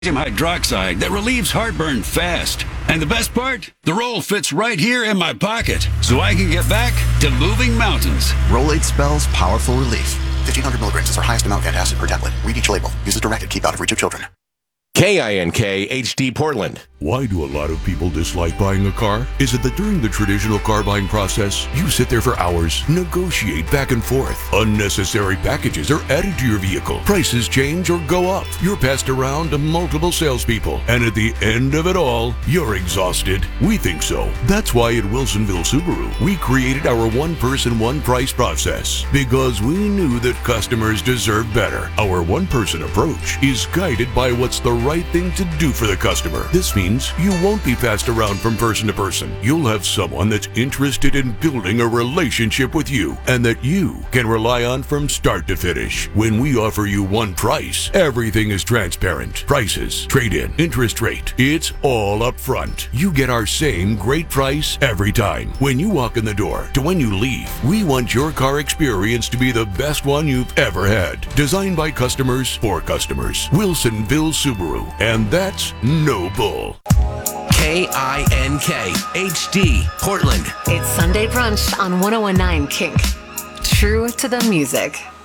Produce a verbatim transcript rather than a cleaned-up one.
hydroxide that relieves heartburn fast. And the best part? The roll fits right here in my pocket, so I can get back to moving mountains. Rolade spells powerful relief. fifteen hundred milligrams is our highest amount of antacid per tablet. Read each label. Use as directed. Keep out of reach of children. K I N K H D Portland. Why do a lot of people dislike buying a car? Is it that during the traditional car buying process, you sit there for hours, negotiate back and forth? Unnecessary packages are added to your vehicle. Prices change or go up. You're passed around to multiple salespeople. And at the end of it all, you're exhausted. We think so. That's why at Wilsonville Subaru, we created our one-person, one-price process. Because we knew that customers deserve better. Our one-person approach is guided by what's the right thing to do for the customer. This means you won't be passed around from person to person. You'll have someone that's interested in building a relationship with you and that you can rely on from start to finish. When we offer you one price, everything is transparent. Prices, trade-in, interest rate, it's all up front. You get our same great price every time. When you walk in the door to when you leave, we want your car experience to be the best one you've ever had. Designed by customers for customers. Wilsonville Subaru. And that's no bull. K I N K H D Portland. It's Sunday Brunch on one oh one point nine Kink. True to the music.